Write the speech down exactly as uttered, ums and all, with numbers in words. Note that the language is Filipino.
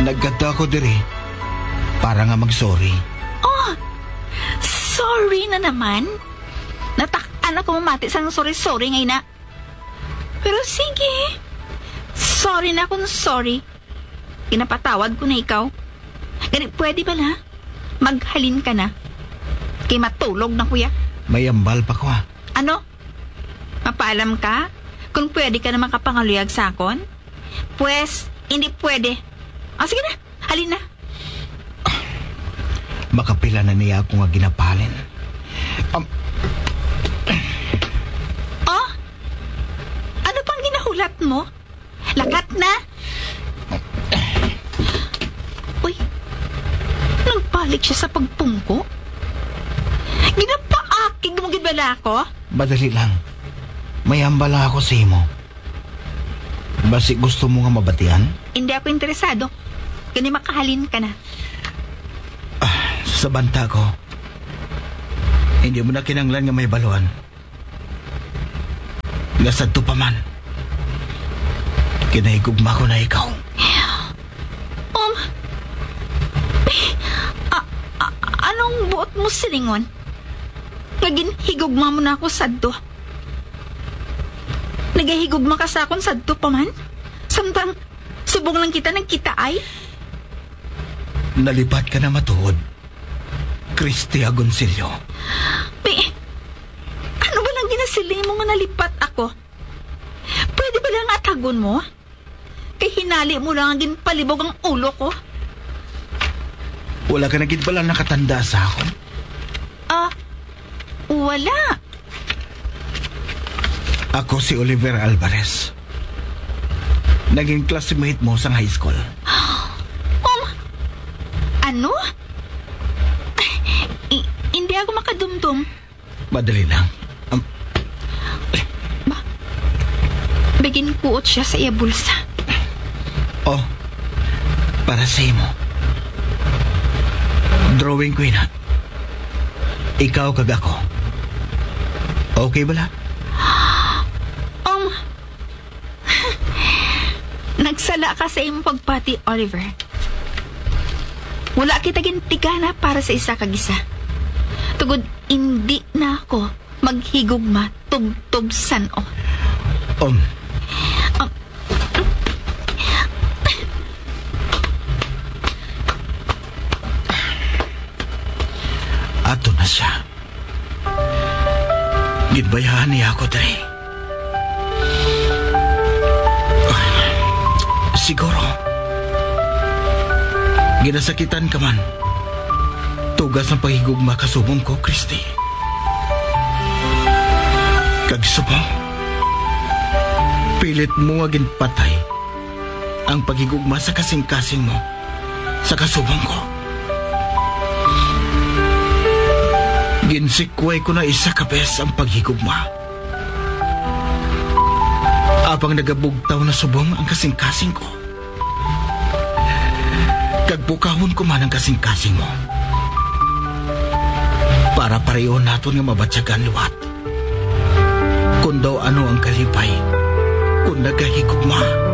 Nagkata ko diri para nga mag-sorry. Oh, sorry na naman. Natak-an ako mamati sa sorry-sorry ngayon na. Pero sige, sorry na kung sorry. Pinapatawad ko na ikaw. Ganit, pwede ba na? Maghalin ka na. Kay matulog na, kuya. May ambal pa ko ha. Ano? Mapaalam ka? Kung pwede ka na makapangaluyag sa akon? Pues, hindi pwede. O, sige na. Halin na. Makapila na niya ako nga ginapalin. Um, Oh? Ano pang ginahulat mo? Lakat na? Uy, nagbalik siya sa pagpungko? Ginapaakig mo gibala ako? Madali lang. May ambala ako sa imo. Basi gusto mo nga mabatian? Hindi ako interesado. Kani makahalin ka na. Sa banta ko, hindi mo na kinanglan nga may baluan. Nasad to pa man. Kinahigugma ko na ikaw. Um, eh, a- a- anong buot mo silingon? Ngagin higugma mo na ako sadto. Nagahigugma ka sa akon sadto pa man? Samtang subong lang kita nagkita ay? Nalipat ka na matuod. Christy Agoncillo. Pe, ano ba lang ginasiling mo nga nalipat ako? Pwede ba lang atagon mo? Kay hinali mo lang ang ginpalibog ang ulo ko? Wala ka na gid pala nakatanda sa akon. Ah, wala. Ako si Oliver Alvarez. Naging classmate mo sa high school. Um, ano? I- hindi ako makadumdum. Madali lang. Um, Bigin kuot siya sa iya bulsa. oh, para sa imo. Drawing ko na. Ikaw kag ako. Okay bala? Um, nagsala ka sa imong pagpati, Oliver. Wala kita gintigana para sa isa kag isa. Tugod, hindi na ako maghigugma tub-tub san-o. Um, ato na siya. Gidbayahan niya ako, Dre. Siguro, ginasakitan ka man. Tugas ng paghigugma kasubong ko, Christy. Kagsubong, pilit mo nga ginpatay ang paghigugma sa kasing-kasing mo sa kasubong ko. Ginsikway ko na isa ka bes ang paghigugma. Apang nagabugtaw na subong ang kasing-kasing ko. Kagbukahon ko man ang kasing-kasing mo. Para pareho naton nga mabatyagan luwat. Kung daw ano ang kalipay, kung nagahigugma.